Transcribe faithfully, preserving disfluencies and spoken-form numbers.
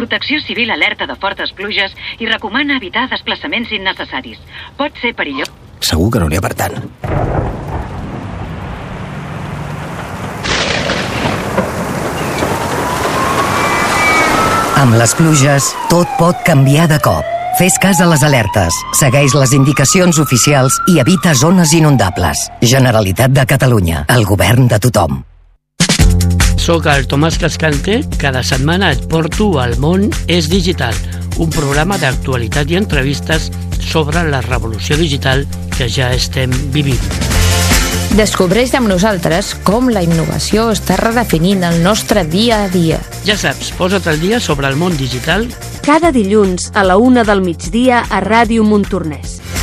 Protecció Civil alerta de fortes pluges i recomana evitar desplaçaments innecessaris. Pot ser perillós. Segur que no n'hi ha per tant. Amb les pluges, tot pot canviar de cop. Fes cas a les alertes, segueix les indicacions oficials i evita zones inundables. Generalitat de Catalunya, el govern de tothom. Soc el Tomàs Cascante. Cada setmana et porto al Món és Digital, un programa d'actualitat i entrevistes sobre la revolució digital que ja estem vivint. Descobreix amb nosaltres com la innovació està redefinint el nostre dia a dia. Ja saps, posa't al dia sobre el món digital cada dilluns a la una del migdia a Ràdio Montornès.